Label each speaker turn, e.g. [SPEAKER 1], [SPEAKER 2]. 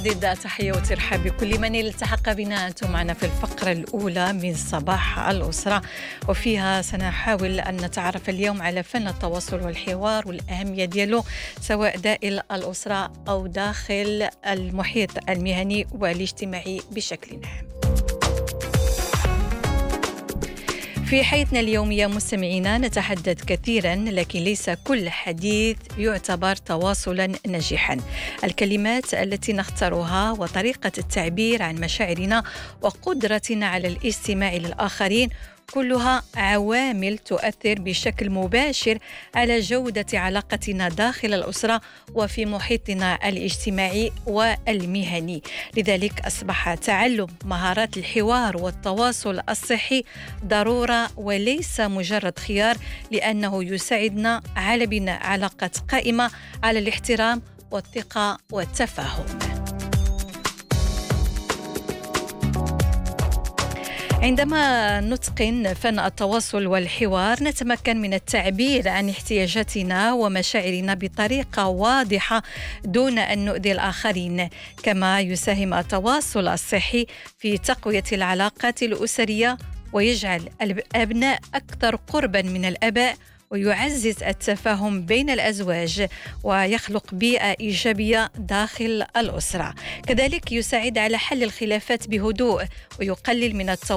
[SPEAKER 1] جديد تحية وترحب بكل من التحق بنا. أنتم معنا في الفقرة الأولى من صباح الأسرة، وفيها سنحاول أن نتعرف اليوم على فن التواصل والحوار والأهمية ديالو سواء داخل الأسرة أو داخل المحيط المهني والاجتماعي بشكل عام. في حياتنا اليومية مستمعينا نتحدث كثيرا، لكن ليس كل حديث يعتبر تواصلا ناجحا. الكلمات التي نختارها وطريقة التعبير عن مشاعرنا وقدرتنا على الاستماع للآخرين كلها عوامل تؤثر بشكل مباشر على جودة علاقتنا داخل الأسرة وفي محيطنا الاجتماعي والمهني. لذلك أصبح تعلم مهارات الحوار والتواصل الصحي ضرورة وليس مجرد خيار، لأنه يساعدنا على بناء علاقات قائمة على الاحترام والثقة والتفاهم. عندما نتقن فن التواصل والحوار نتمكن من التعبير عن احتياجاتنا ومشاعرنا بطريقة واضحة دون أن نؤذي الآخرين. كما يساهم التواصل الصحي في تقوية العلاقات الأسرية ويجعل الأبناء أكثر قربا من الآباء، ويعزز التفاهم بين الأزواج ويخلق بيئة إيجابية داخل الأسرة. كذلك يساعد على حل الخلافات بهدوء ويقلل من التوتر